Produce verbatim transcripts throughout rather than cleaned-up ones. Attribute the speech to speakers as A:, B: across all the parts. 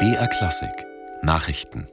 A: B R Klassik Nachrichten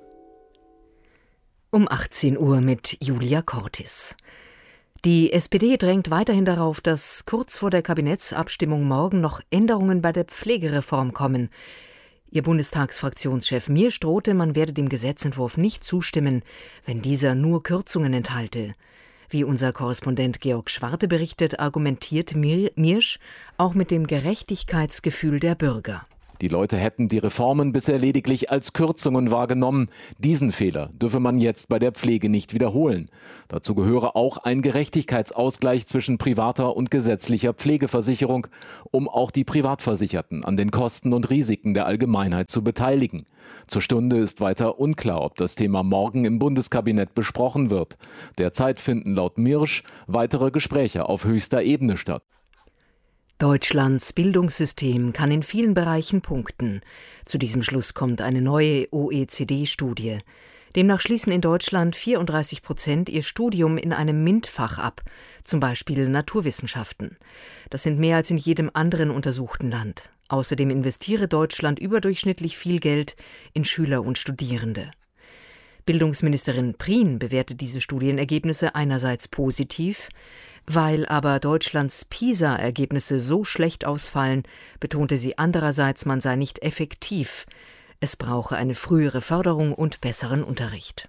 B: Um achtzehn Uhr mit Julia Cortis. Die S P D drängt weiterhin darauf, dass kurz vor der Kabinettsabstimmung morgen noch Änderungen bei der Pflegereform kommen. Ihr Bundestagsfraktionschef Miersch drohte, man werde dem Gesetzentwurf nicht zustimmen, wenn dieser nur Kürzungen enthalte. Wie unser Korrespondent Georg Schwarte berichtet, argumentiert Miersch auch mit dem Gerechtigkeitsgefühl der Bürger.
C: Die Leute hätten die Reformen bisher lediglich als Kürzungen wahrgenommen. Diesen Fehler dürfe man jetzt bei der Pflege nicht wiederholen. Dazu gehöre auch ein Gerechtigkeitsausgleich zwischen privater und gesetzlicher Pflegeversicherung, um auch die Privatversicherten an den Kosten und Risiken der Allgemeinheit zu beteiligen. Zur Stunde ist weiter unklar, ob das Thema morgen im Bundeskabinett besprochen wird. Derzeit finden laut Miersch weitere Gespräche auf höchster Ebene statt.
B: Deutschlands Bildungssystem kann in vielen Bereichen punkten. Zu diesem Schluss kommt eine neue O E C D-Studie. Demnach schließen in Deutschland vierunddreißig Prozent ihr Studium in einem MINT-Fach ab, zum Beispiel Naturwissenschaften. Das sind mehr als in jedem anderen untersuchten Land. Außerdem investiere Deutschland überdurchschnittlich viel Geld in Schüler und Studierende. Bildungsministerin Prien bewertet diese Studienergebnisse einerseits positiv. Weil aber Deutschlands PISA-Ergebnisse so schlecht ausfallen, betonte sie andererseits, man sei nicht effektiv. Es brauche eine frühere Förderung und besseren Unterricht.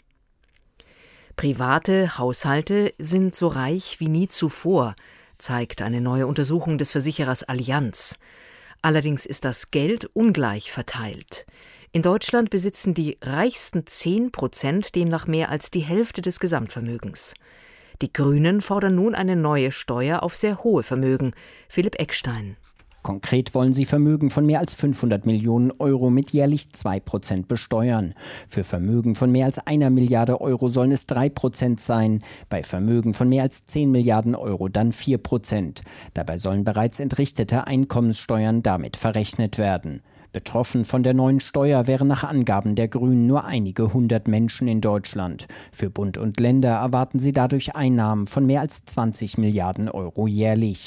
B: Private Haushalte sind so reich wie nie zuvor, zeigt eine neue Untersuchung des Versicherers Allianz. Allerdings ist das Geld ungleich verteilt. In Deutschland besitzen die reichsten zehn Prozent demnach mehr als die Hälfte des Gesamtvermögens. Die Grünen fordern nun eine neue Steuer auf sehr hohe Vermögen. Philipp Eckstein.
D: Konkret wollen sie Vermögen von mehr als fünfhundert Millionen Euro mit jährlich zwei Prozent besteuern. Für Vermögen von mehr als einer Milliarde Euro sollen es drei Prozent sein, bei Vermögen von mehr als zehn Milliarden Euro dann vier Prozent. Dabei sollen bereits entrichtete Einkommenssteuern damit verrechnet werden. Betroffen von der neuen Steuer wären nach Angaben der Grünen nur einige hundert Menschen in Deutschland. Für Bund und Länder erwarten sie dadurch Einnahmen von mehr als zwanzig Milliarden Euro jährlich.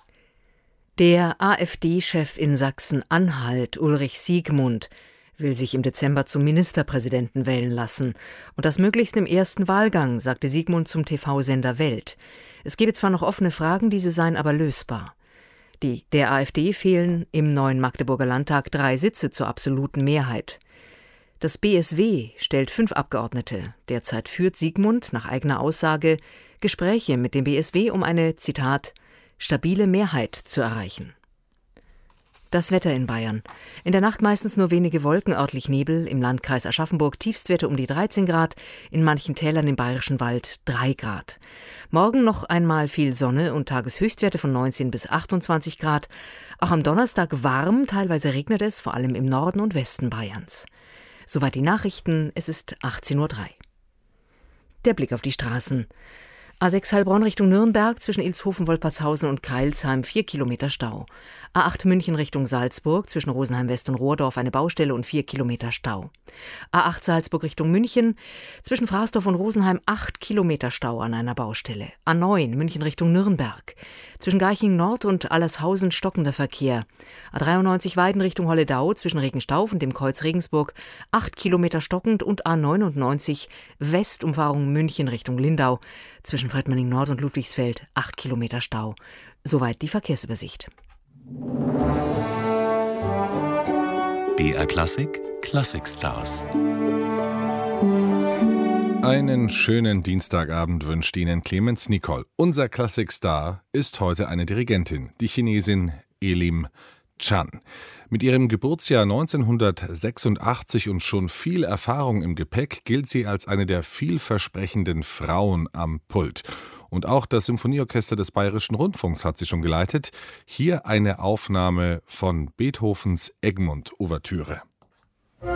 B: Der AfD-Chef in Sachsen-Anhalt, Ulrich Siegmund, will sich im Dezember zum Ministerpräsidenten wählen lassen. Und das möglichst im ersten Wahlgang, sagte Siegmund zum T V-Sender Welt. Es gebe zwar noch offene Fragen, diese seien aber lösbar. Die, der AfD fehlen im neuen Magdeburger Landtag drei Sitze zur absoluten Mehrheit. Das B S W stellt fünf Abgeordnete. Derzeit führt Siegmund nach eigener Aussage Gespräche mit dem B S W, um eine, Zitat, stabile Mehrheit zu erreichen. Das Wetter in Bayern. In der Nacht meistens nur wenige Wolken, örtlich Nebel, im Landkreis Aschaffenburg Tiefstwerte um die dreizehn Grad, in manchen Tälern im Bayerischen Wald drei Grad. Morgen noch einmal viel Sonne und Tageshöchstwerte von neunzehn bis achtundzwanzig Grad. Auch am Donnerstag warm, teilweise regnet es, vor allem im Norden und Westen Bayerns. Soweit die Nachrichten, es ist achtzehn Uhr drei. Der Blick auf die Straßen. A sechs Heilbronn Richtung Nürnberg, zwischen Ilshofen, Wolpertshausen und Kreilsheim vier Kilometer Stau. A acht München Richtung Salzburg, zwischen Rosenheim West und Rohrdorf eine Baustelle und vier Kilometer Stau. A acht Salzburg Richtung München, zwischen Fraßdorf und Rosenheim acht Kilometer Stau an einer Baustelle. A neun München Richtung Nürnberg, zwischen Garching Nord und Allershausen stockender Verkehr. A dreiundneunzig Weiden Richtung Holledau, zwischen Regenstauf und dem Kreuz Regensburg acht Kilometer stockend und A neunundneunzig Westumfahrung München Richtung Lindau, zwischen Fredmanning Nord und Ludwigsfeld acht Kilometer Stau. Soweit die Verkehrsübersicht.
A: B R Klassik Classic Stars.
E: Einen schönen Dienstagabend wünscht Ihnen Clemens Nicol. Unser Classic Star ist heute eine Dirigentin, die Chinesin Elim Chan. Mit ihrem Geburtsjahr neunzehnhundertsechsundachtzig und schon viel Erfahrung im Gepäck gilt sie als eine der vielversprechenden Frauen am Pult. Und auch das Symphonieorchester des Bayerischen Rundfunks hat sie schon geleitet. Hier eine Aufnahme von Beethovens Egmont-Ouvertüre.